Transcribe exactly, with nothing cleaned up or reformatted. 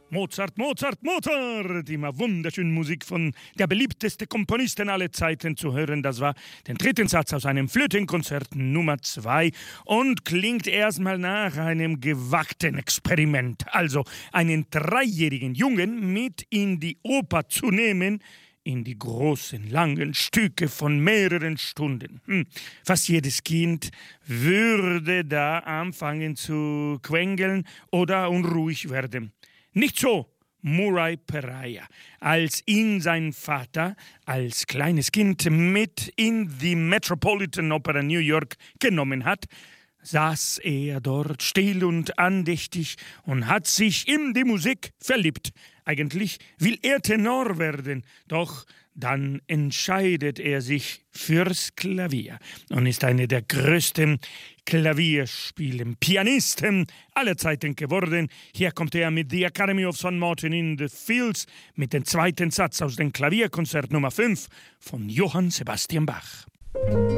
Mozart, Mozart, Mozart! Immer wunderschöne Musik von der beliebteste Komponisten aller Zeiten zu hören. Das war der dritte Satz aus einem Flötenkonzert Nummer zwei und klingt erstmal nach einem gewagten Experiment. Also einen dreijährigen Jungen mit in die Oper zu nehmen, in die großen, langen Stücke von mehreren Stunden. Hm. Fast jedes Kind würde da anfangen zu quengeln oder unruhig werden. Nicht so Murray Peraia, als ihn sein Vater als kleines Kind mit in die Metropolitan Opera New York genommen hat, saß er dort still und andächtig und hat sich in die Musik verliebt. Eigentlich will er Tenor werden, doch dann entscheidet er sich fürs Klavier und ist einer der größten Klavierspielen, Pianisten aller Zeiten geworden. Hier kommt er mit The Academy of Saint Martin in the Fields mit dem zweiten Satz aus dem Klavierkonzert Nummer fünf von Johann Sebastian Bach.